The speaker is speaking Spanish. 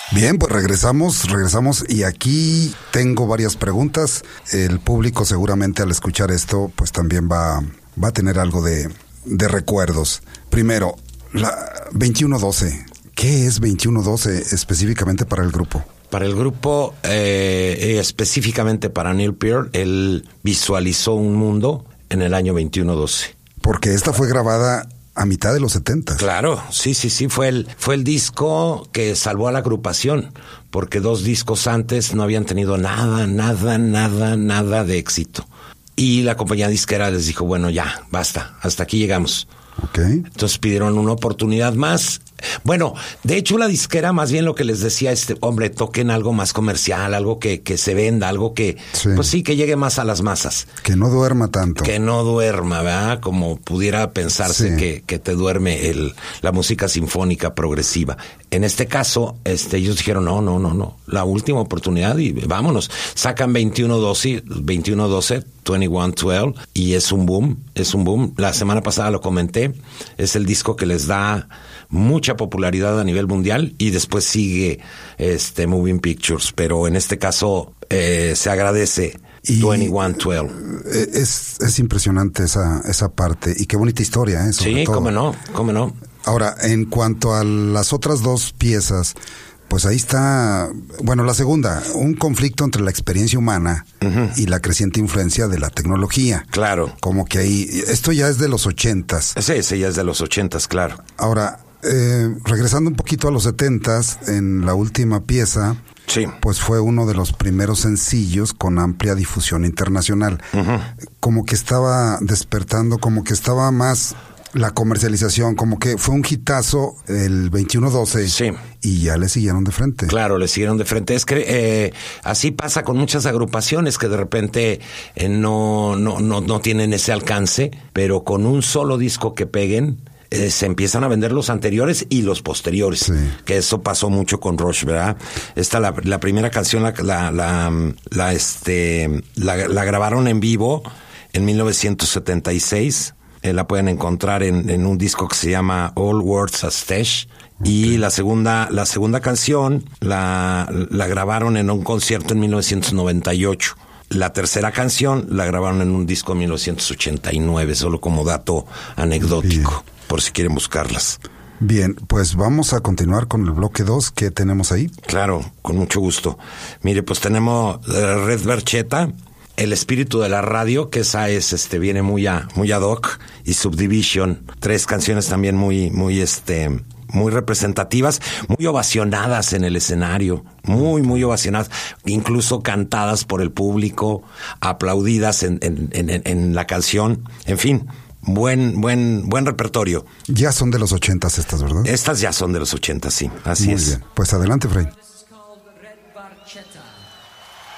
Bien, pues regresamos y aquí tengo varias preguntas. El público seguramente al escuchar esto pues también va a tener algo de recuerdos. Primero, la 2112. ¿Qué es 2112 específicamente para el grupo? Para el grupo, específicamente para Neil Peart, él visualizó un mundo en el año 2112. Porque esta fue grabada a mitad de los 70. Claro, sí, fue el disco que salvó a la agrupación, porque 2 discos antes no habían tenido nada de éxito. Y la compañía disquera les dijo, bueno, ya, basta, hasta aquí llegamos. Okay. Entonces pidieron una oportunidad más. Bueno, de hecho la disquera más bien lo que les decía hombre, toquen algo más comercial, algo que se venda, algo que, pues sí, que llegue más a las masas. Que no duerma tanto. Que no duerma, ¿verdad? Como pudiera pensarse que te duerme la música sinfónica progresiva. En este caso, ellos dijeron, no, la última oportunidad y vámonos. Sacan 2112, 2112, y es un boom. La semana pasada lo comenté, es el disco que les da mucha popularidad a nivel mundial y después sigue Moving Pictures, pero en este caso se agradece 2112. Es impresionante esa parte y qué bonita historia, sobre todo. Cómo no. Ahora, en cuanto a las otras 2 piezas, pues ahí está, bueno, la segunda, un conflicto entre la experiencia humana y la creciente influencia de la tecnología. Claro. Como que ahí, esto ya es de los 80s. Ese ya es de los 80s, claro. Ahora, regresando un poquito a los 70s, en la última pieza, pues fue uno de los primeros sencillos con amplia difusión internacional. Como que estaba despertando, como que estaba más la comercialización, como que fue un hitazo el 2112 y ya le siguieron de frente. Claro, le siguieron de frente. Es que así pasa con muchas agrupaciones que de repente no tienen ese alcance, pero con un solo disco que peguen, se empiezan a vender los anteriores y los posteriores, que eso pasó mucho con Rush, ¿verdad? La primera canción la grabaron en vivo en 1976. La pueden encontrar en un disco que se llama All Words a Stage. Y la segunda canción la grabaron en un concierto en 1998. La tercera canción la grabaron en un disco en 1989, solo como dato anecdótico, por si quieren buscarlas. Bien, pues vamos a continuar con el bloque 2. ¿Qué tenemos ahí? Claro, con mucho gusto. Mire, pues tenemos Red Barchetta, El espíritu de la radio, que esa viene muy ad hoc, y Subdivision, 3 canciones también muy representativas, muy ovacionadas en el escenario, muy ovacionadas, incluso cantadas por el público, aplaudidas en la canción, en fin. Buen repertorio. Ya son de los 80s estas, ¿verdad? Estas ya son de los 80, sí, así es. Muy bien, pues adelante, Fray.